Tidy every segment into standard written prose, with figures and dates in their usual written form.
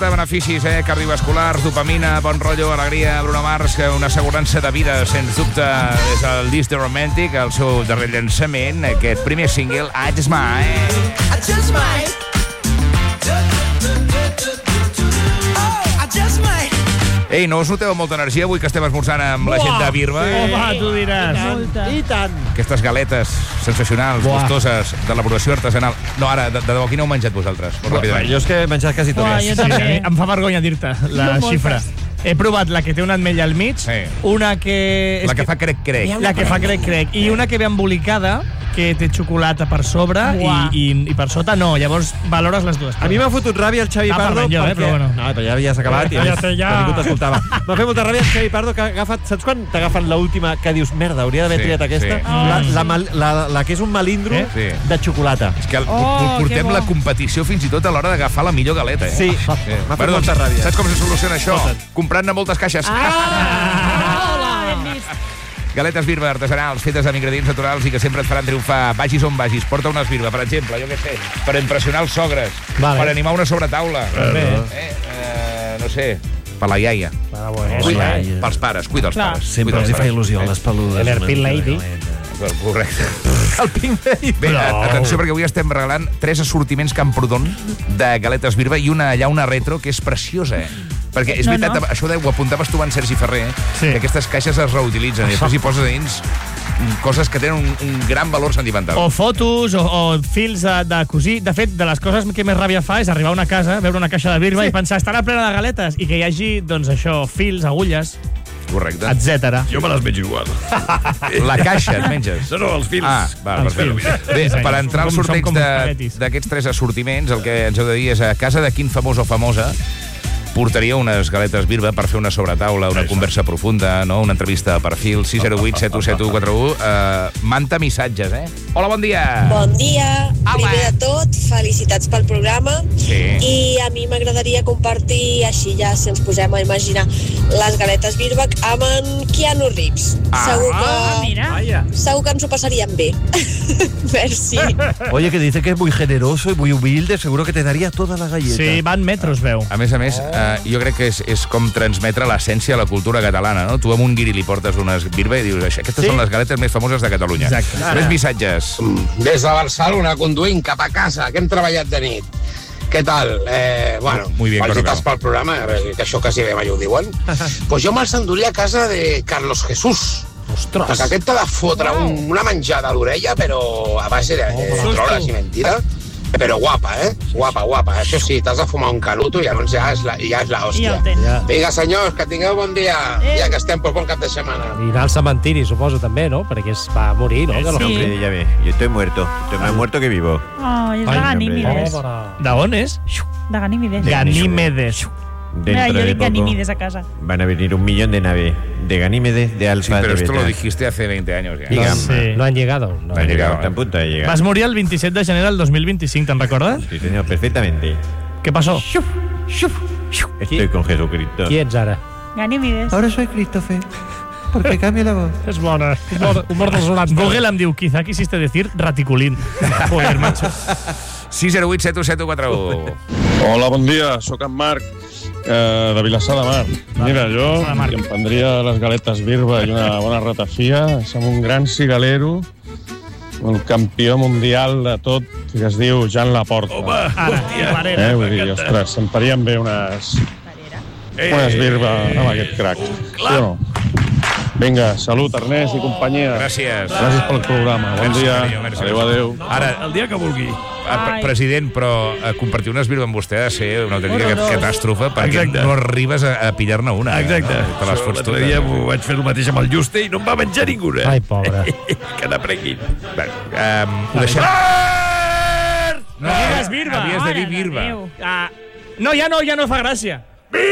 de beneficis, cardiovasculars, dopamina, bon rotllo, alegria, Bruno Mars, una assegurança de vida, sens dubte, des del disc de Romantic, el seu darrer llançament, aquest primer single, I Just Might. I just might. Oh, I just might. Ei, no us noteu molta energia avui que estem esmorzant amb la gent de Birba? Home, tu diràs. I tant. Aquestes galetes sensacionals, gustoses, d'elaboració artesanal. No, ara, de debò, quin heu menjat vosaltres? Jo és que he menjat quasi tot. Sí, em fa vergonya dir-te la xifra. He provat la que té una ametlla al mig, una que... La que fa crec-crec. La que fa crec-crec. I una que ve embolicada, que té xocolata per sobre i per sota no. Llavors valores les dues. A mi m'ha fotut ràbia el Xavi Pardo perquè... però bueno. No, però ja havies acabat i ningú t'escoltava. M'ha fet molta ràbia el Xavi Pardo que ha agafat... Saps quan t'agafen l'última que dius, merda, hauria d'haver triat aquesta? La que és un melindro de xocolata. És que portem la competició fins i tot a l'hora d'agafar la millor galeta. Sí, m'ha fet molta ràbia. Saps com se soluciona això? Comprant-ne moltes caixes. Galetes Birba artesanals, fetes amb ingredients naturals i que sempre et faran triomfar. Vagis on vagis, porta unes Birba, per exemple, jo què sé, per impressionar els sogres, per animar una sobretaula. No sé, per la iaia. Pels pares, cuida els pares. Sempre els hi fa il·lusió les peludes. L'Airpin Lady. Correcte. El Pink Lady. Bé, atenció, perquè avui estem regalant 3 assortiments Camprodon de galetes Birba i una retro que és preciosa, Perquè és veritat, això ho apuntaves tu en Sergi Ferrer, que aquestes caixes es reutilitzen i després hi poses a dins coses que tenen un gran valor sentimental. O fotos, o fils de cosir. De fet, de les coses que més ràbia fa és arribar a una casa, veure una caixa de Birba i pensar, estarà plena de galetes, i que hi hagi, doncs això, fils, agulles, correcte, etc. Jo me les menjo igual. La caixa et menges? No, els fils. Bé, per entrar al sorteig d'aquests 3 assortiments, el que ens heu de dir és a casa de quin famós o famosa portaria unes galetes Birba per fer una sobretaula, una conversa profunda, no? Una entrevista de perfil. 608-717-141. Manta missatges, Hola, bon dia. Bon dia. Primer de tot, felicitats pel programa. Sí. I a mi m'agradaria compartir, així ja si ens posem a imaginar, les galetes Birba amb en Keanu Reeves. Segur que ens ho passaríem bé. Merci. Oye, que dice que es muy generoso y muy humilde, seguro que te daría toda la galleta. Sí, van metros, veu. A més, jo crec que és com transmetre l'essència de la cultura catalana, no? Tu amb un guiri li portes unes Birba i dius, aquestes són les galetes més famoses de Catalunya. Exacte. Més missatges. Des de Barcelona, conduint cap a casa, que hem treballat de nit. Què tal? Muy bien, felicitats pel programa, que això quasi bé mai ho diuen. Pues jo me'ls enduria a casa de Carlos Jesús. Ostres. Perquè aquest t'ha de fotre una menjada a l'orella, però a base de drogues i mentida. Però guapa, Guapa. Això sí, t'has de fumar un canuto i llavors ja és la hòstia. Vinga, senyors, que tingueu bon dia. Ja que estem per bon cap de setmana. I anar al cementiri, suposo, també, no? Perquè es va morir, no? Sí. Hombre, ya ve, yo estoy muerto. Estoy más muerto que vivo. Ay, es de Ganímedes. ¿De on és? De Ganímedes. Ganímedes. Mira, yo digo Ganímedes a casa. Van a venir 1 millón de naves de Ganímedes, de Alfa, Sí, pero de esto Beta. lo dijiste hace 20 años ya. Y Gamma. Sí. No han llegado. No han llegado, están a punto de llegar. Vas morir el 27 de gener del 2025, ¿te'n recordes? Sí, señor, perfectamente. ¿Qué pasó? Estoy con Jesucristo. Qui ets ara? Ganímedes. Ahora soy Christopher. Porque cambia la voz. És bona. Humor dels 90. Google em diu, quizá quisiste decir raticulín. Joder, macho. 608-717-141. Hola, bon dia, sóc en Marc, de Vilassar de Mar. Mira, jo em prendria les galetes Birba i una bona ratafia. Som un gran cigalero, un campió mundial de tot, que es diu Jan Laporta. Ara, Vull dir, ostres, se'n farien bé unes Birba amb aquest crac. Sí o no? Vinga, salut, Ernest i companyia. Gràcies. Gràcies pel programa. Bon dia. Adéu. Ara, el dia que vulgui. President, però compartir unes Birba amb vostè ha de ser una autèntica catàstrofe perquè no arribes a pillar-ne una. Exacte. Te les fots L'altre dia m'ho vaig fer el mateix amb el Juste i no em va menjar ninguna. Ai, pobre. Que n'aprenguin. Ho deixem... No digues Birba. Havies de dir Birba. No, ja no fa gràcia.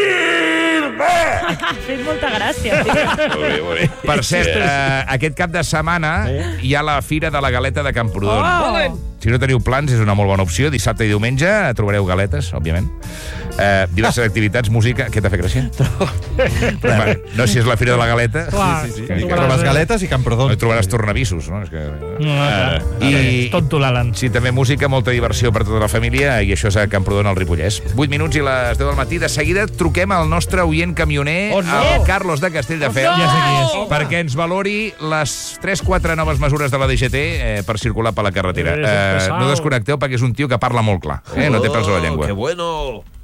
Ha fet molta gràcia. Per cert, aquest cap de setmana hi ha la Fira de la Galeta de Camprodon. Si no teniu plans, és una molt bona opció. Dissabte i diumenge trobareu galetes, òbviament. Diverses activitats, música... Què t'ha fet gràcia? No, si és la Fira de la Galeta... Sí. Trobes galetes i Camprodon. No hi trobaràs tornavissos, no? I tonto l'Alan. Sí, també música, molta diversió per tota la família, i això és a Camprodon, al Ripollès. 8 minuts i les 10 del matí. De seguida truquem al nostre oient camioner, el Carlos de Castelldefels, perquè ens valori les 3-4 noves mesures de la DGT per circular per la carretera. No desconnecteu perquè és un tio que parla molt clar. No té pèls a la llengua. Que bueno!